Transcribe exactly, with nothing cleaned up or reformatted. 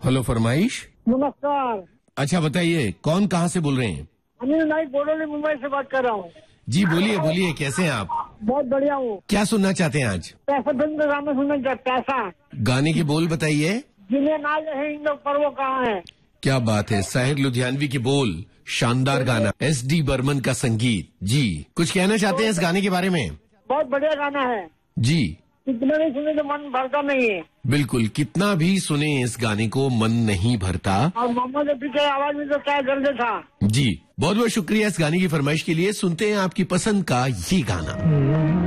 Hello फरमाइश। नमस्कार। अच्छा बताइए, कौन कहाँ से बोल रहे हैं? अनिल नाइक बोडोली मुंबई से बात कर रहा हूँ। जी बोलिए बोलिए, कैसे हैं आप? बहुत बढ़िया हूँ। क्या सुनना चाहते हैं आज? पैसा फिल्म का गाना सुनना चाहते, पैसा गाने के बोल बताइए। जिन्हें नाज है इन लोग पर वो कहाँ है। क्या बात है, साहिर लुधियानवी के बोल, शानदार गाना, एस डी बर्मन का संगीत। जी, कुछ कहना चाहते हैं इस गाने के बारे में? बहुत बढ़िया गाना है जी, कितना नहीं सुने तो मन भरता नहीं है। बिल्कुल, कितना भी सुने इस गाने को मन नहीं भरता। और मोहम्मद रफी के आवाज में तो क्या दर्द था। जी, बहुत बहुत शुक्रिया इस गाने की फरमाइश के लिए। सुनते हैं आपकी पसंद का ये गाना।